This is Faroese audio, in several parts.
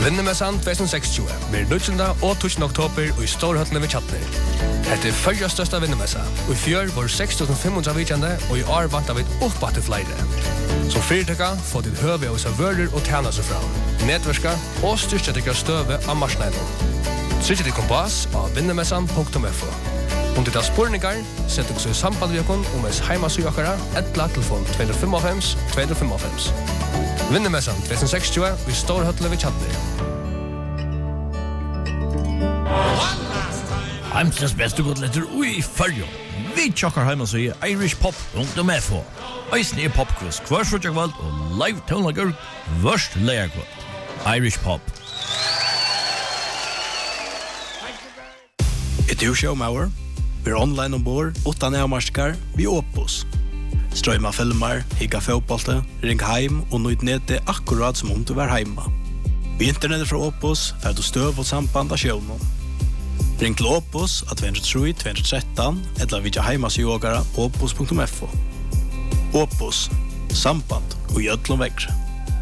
Vinnemessan 2026 blir 19. og 20. oktober og i Storhøttene ved Kjatner. Dette er førre største vinnemessa, og i fjør var 6.500 vidkjende, og i år vant vi oppbatt til flere. Som fyrtøkka får ditt høve hos vører og tjene seg fra, nedverska og styrke til støve av marsneinen. Trykk ditt kompass av vinnemessan.fo. Om ditt har spurningar, sett dere i samband med dere om ens heimasøkere, etla telefon 255-255. Vinnemessan 2026 i Storhøttene ved Kjatner. Heimsens beste godletter ui fyrjo. Vi tjokkar heima så i irishpop.fo. Eisen er popquiz, hver frutjagvald og live tonlager, vørst leierkvald. Irish Pop. Du showmauer. Vi er online ombord, 8 nærmarskar, vi Opus. Strøyma filmer, higga fotbollte, ring heim og nøyd nede akkurat som om du var heima. Vi internettet fra Opus, fer du støv og samband av sjøvnen. Ring til Opus av 203-213, eller vidja heimasjogara opus.fo. Opus, samband og gjødlom vekkre.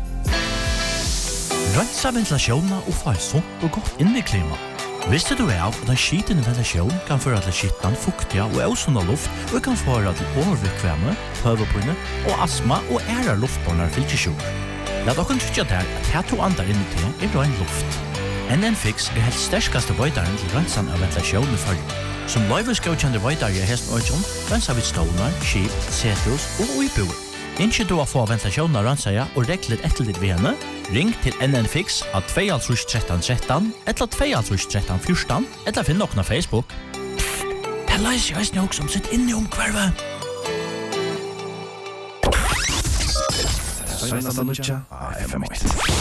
Rønsa ventilasjoner og få sunt og godt inneklima. Visste du av at en skitende ventilasjon kan føre til skittan, fuktiga og ausunda luft og kan føre til overvikvemme, høvepunne og astma og æra luftbårnar fylkesjord. La dere trykke der at her to andre inni til er røyn luft. NN-Fix er helt sterskaste vøydaren til rønsan av ventilasjon i følge. Som løyverskaukjende vøydare i hesten Øyjon, rønsa vi stålar, skip, setus og uiboer. Innskje du å få ventilasjonen av rønsaja og regler etter ditt ved henne, ring til NN-Fix av 21313 eller 21314 eller finn noen av Facebook. Det løser jeg også som sitt inne om kvarve. Søgnast av Nutja, FM8.